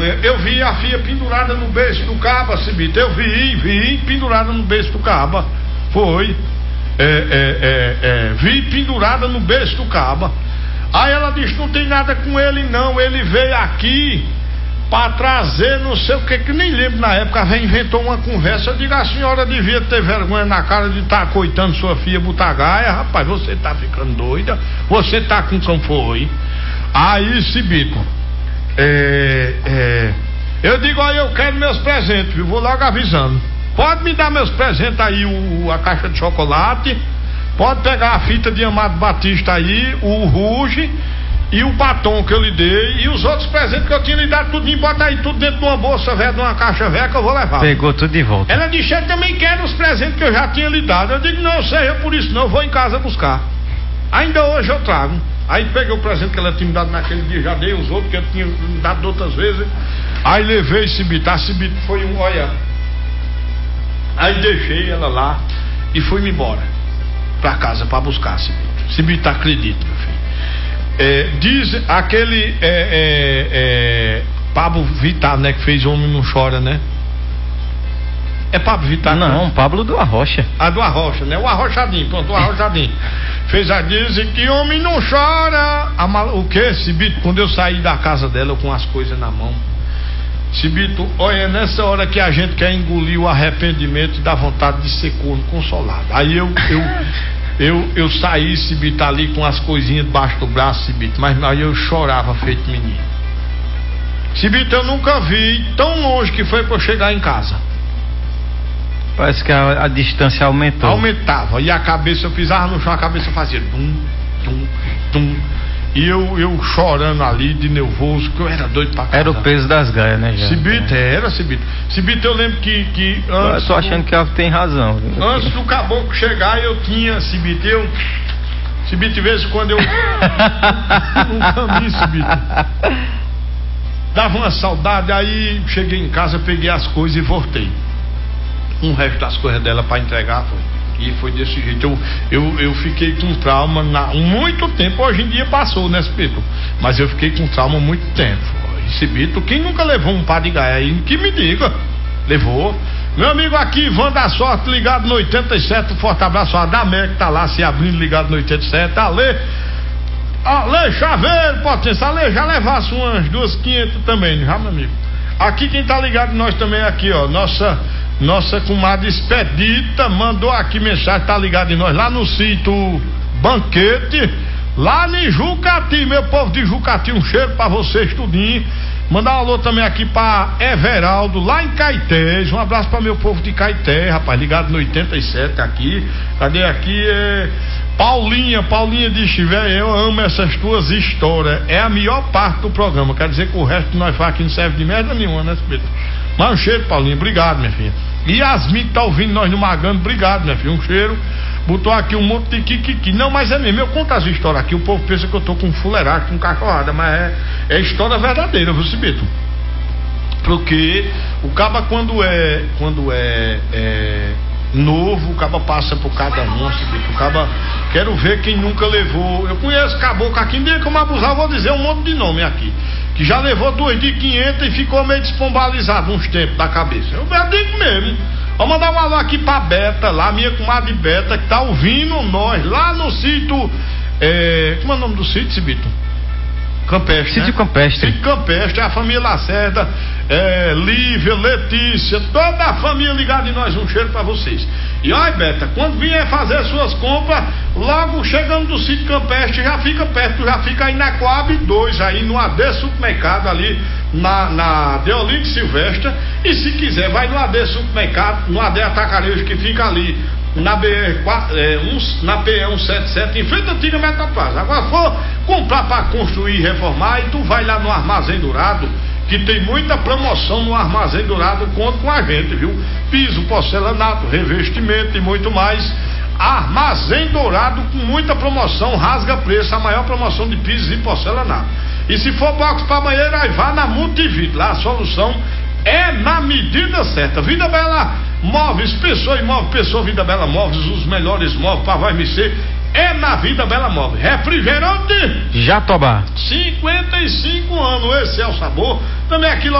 vergonha. Eu vi a filha pendurada no beiço do caba, Cibito. Eu vi pendurada no beiço do caba. Foi. Vi pendurada no beiço do caba. Aí ela disse: não tem nada com ele não, ele veio aqui pra trazer não sei o que nem lembro na época. A velha inventou uma conversa. Eu digo: a senhora devia ter vergonha na cara de estar coitando sua filha Butagaia. Rapaz, você tá ficando doida, você tá com quem foi. Aí, Cibito, eu digo: aí eu quero meus presentes, viu? Vou logo avisando. Pode me dar meus presentes aí, a caixa de chocolate. Pode pegar a fita de Amado Batista aí, o Ruge e o batom que eu lhe dei e os outros presentes que eu tinha lhe dado, tudinho, bota aí tudo dentro de uma bolsa velha, de uma caixa velha que eu vou levar. Pegou tudo de volta. Ela disse: eu também quero os presentes que eu já tinha lhe dado. Eu digo: não seja por isso não, eu vou em casa buscar. Ainda hoje eu trago. Aí peguei o presente que ela tinha me dado naquele dia, já dei os outros que eu tinha me dado outras vezes. Aí levei Cibito, a Cibito foi olha. Aí deixei ela lá e fui-me embora pra casa pra buscar Cibito. Cibito, acredita, meu filho. Diz aquele Pablo Vittar, né, que fez Homem Não Chora, né? É Pablo Vittar? Não, Pablo do Arrocha. Do Arrocha, né? O Arrochadinho, pronto, o Arrochadinho. Fez a dizer que homem não chora. O que, Cibito? Quando eu saí da casa dela, eu com as coisas na mão. Cibito, olha, nessa hora que a gente quer engolir o arrependimento e dá vontade de ser corno consolado. Aí eu saí, Cibito, ali com as coisinhas debaixo do braço, Cibito, mas aí eu chorava feito menino. Cibito, eu nunca vi tão longe que foi pra eu chegar em casa. Parece que a distância aumentou. Aumentava, e a cabeça, eu pisava no chão, a cabeça fazia tum, tum, tum. E eu chorando ali de nervoso, que eu era doido pra casa. Era o peso das gaias, né, já? Cibito, era Cibito. Cibito, eu lembro que antes. Eu tô achando que ela tem razão. Antes do caboclo chegar, eu tinha, Cibito, Cibito, de vez em quando eu. No caminho, Cibito. Dava uma saudade, aí cheguei em casa, peguei as coisas e voltei. Um resto das coisas dela pra entregar foi. E foi desse jeito. Eu fiquei com trauma muito tempo. Hoje em dia passou, né, Cibito? Mas eu fiquei com trauma muito tempo. E Cibito, quem nunca levou um pá de gaia aí? Que me diga. Levou. Meu amigo aqui, Ivan da Sorte, ligado no 87. Forte abraço a Damé, que tá lá se abrindo, ligado no 87. Ale Chaveiro, potência. Ale já levasse umas 2.500 também, já, meu amigo. Aqui quem tá ligado nós também aqui, ó. Nossa comadre Expedita mandou aqui mensagem, tá ligado em nós lá no sítio Banquete, lá em Jucati, meu povo de Jucati, um cheiro pra vocês tudinho. Mandar um alô também aqui pra Everaldo, lá em Caetés, um abraço pra meu povo de Caetés, rapaz, ligado no 87 aqui. Cadê aqui? Paulinha disse: velho, eu amo essas tuas histórias, é a melhor parte do programa. Quer dizer que o resto que nós faz aqui não serve de merda nenhuma, né, Cibito? Mas um cheiro, Paulinha, obrigado, minha filha. E Yasmin que tá ouvindo nós no Magando, obrigado, minha filha, um cheiro. Botou aqui um monte de kikiki. Não, mas é mesmo, eu conto as histórias aqui, o povo pensa que eu tô com fuleiragem, com cachorrada, mas é história verdadeira, viu, Cibito? Porque o caba quando é novo, o caba passa por cada um, Cibito. O caba, quero ver quem nunca levou. Eu conheço caboclo aqui, nem como abusar, vou dizer um monte de nome aqui, que já levou 2.500 e ficou meio despombalizado uns tempos da cabeça. Eu digo mesmo. Vou mandar um alô aqui pra Beta, lá, minha comadre Beta, que tá ouvindo nós, lá no sítio. Como é o nome do sítio, Cibito? Campestre. Sítio, né? Campestre. Sítio Campestre, a família Lacerda, Lívia, Letícia, toda a família ligada em nós, um cheiro pra vocês. E olha, Beta, quando vier fazer suas compras, logo chegando do sítio Campestre, já fica perto, já fica aí na Coab 2, aí no AD Supermercado, ali na Deolinda Silvestre. E se quiser, vai no AD Supermercado, no AD Atacarejo, que fica ali na na PE 177, em frente à antiga Metaplaza. Agora for comprar para construir e reformar, e tu vai lá no Armazém Dourado, que tem muita promoção no Armazém Dourado, conta com a gente, viu? Piso, porcelanato, revestimento e muito mais. Armazém Dourado com muita promoção, rasga preço, a maior promoção de pisos e porcelanato. E se for box para banheiro, aí vá na Multivid, lá a solução é na medida certa. Vida Bela Móveis, Pessoa Imóvel, Pessoa Vida Bela Móveis, os melhores móveis para vai me ser é na Vida Bela Móveis. Refrigerante Jatobá, 55 anos, esse é o sabor. Também aqui